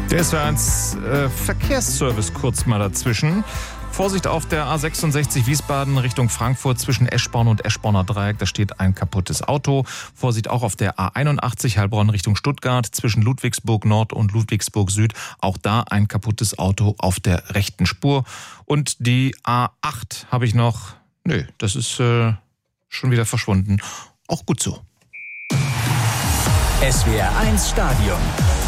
Der SWR1 Verkehrsservice kurz mal dazwischen. Vorsicht auf der A66 Wiesbaden Richtung Frankfurt zwischen Eschborn und Eschborner Dreieck. Da steht ein kaputtes Auto. Vorsicht auch auf der A81 Heilbronn Richtung Stuttgart zwischen Ludwigsburg Nord und Ludwigsburg Süd. Auch da ein kaputtes Auto auf der rechten Spur. Und die A8 habe ich noch. Nö, das ist schon wieder verschwunden. Auch gut so. SWR1 Stadion.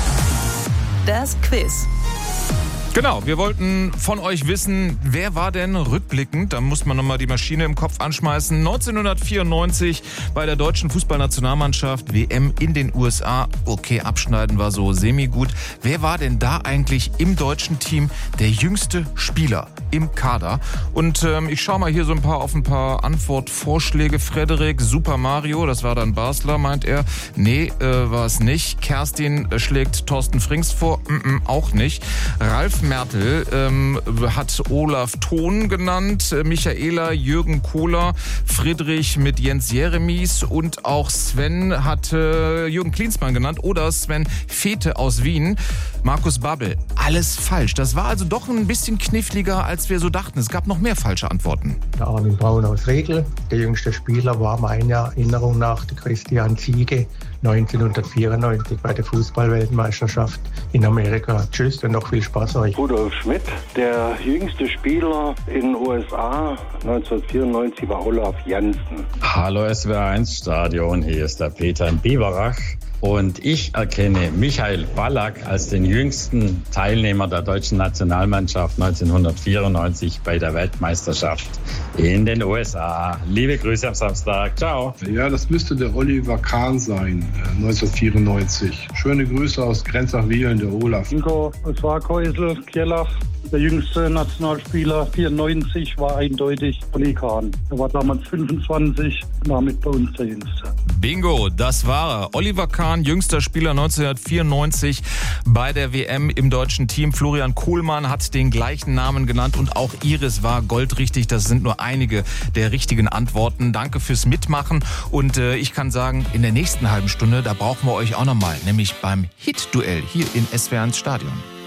Das Quiz. Genau, wir wollten von euch wissen, wer war denn rückblickend, da muss man nochmal die Maschine im Kopf anschmeißen, 1994 bei der deutschen Fußballnationalmannschaft, WM in den USA. Okay, abschneiden war so semi-gut. Wer war denn da eigentlich im deutschen Team der jüngste Spieler im Kader? Und ich schaue mal hier so auf ein paar Antwortvorschläge. Frederik, Super Mario, das war dann Basler, meint er. Nee, war es nicht. Kerstin schlägt Thorsten Frings vor, auch nicht. Ralf Mertel hat Olaf Thon genannt, Michaela Jürgen Kohler, Friedrich mit Jens Jeremies und auch Sven hat Jürgen Klinsmann genannt oder Sven Fete aus Wien. Markus Babbel, alles falsch. Das war also doch ein bisschen kniffliger, als wir so dachten. Es gab noch mehr falsche Antworten. Der Armin Braun aus Regel, der jüngste Spieler, war meiner Erinnerung nach der Christian Ziege 1994 bei der Fußballweltmeisterschaft in Amerika. Tschüss und noch viel Spaß euch. Rudolf Schmidt, der jüngste Spieler in den USA 1994 war Olaf Janssen. Hallo SWR1 Stadion, hier ist der Peter in Biberach. Und ich erkenne Michael Ballack als den jüngsten Teilnehmer der deutschen Nationalmannschaft 1994 bei der Weltmeisterschaft in den USA. Liebe Grüße am Samstag. Ciao. Ja, das müsste der Oliver Kahn sein, 1994. Schöne Grüße aus Grenzach-Wiehlen, der Olaf. Ingo, es war Keusel, Kjellach. Der jüngste Nationalspieler, 94, war eindeutig Olli Kahn. Er war damals 25 und damit bei uns der Jüngste. Bingo, das war er. Oliver Kahn, jüngster Spieler 1994 bei der WM im deutschen Team. Florian Kohlmann hat den gleichen Namen genannt und auch Iris war goldrichtig. Das sind nur einige der richtigen Antworten. Danke fürs Mitmachen und ich kann sagen, in der nächsten halben Stunde, da brauchen wir euch auch nochmal, nämlich beim Hit-Duell hier in SWR1 Stadion.